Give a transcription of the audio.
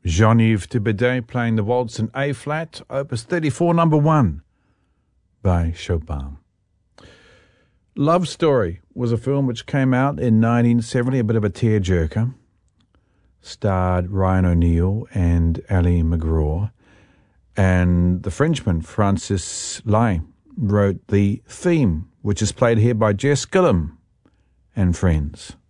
Jean-Yves Thibaudet playing the waltz in A-flat, Opus 34, number 1, by Chopin. Love Story was a film which came out in 1970, a bit of a tearjerker. Starred Ryan O'Neal and Ali McGraw. And the Frenchman, Francis Lai, wrote the theme, which is played here by Jess Gillum and friends.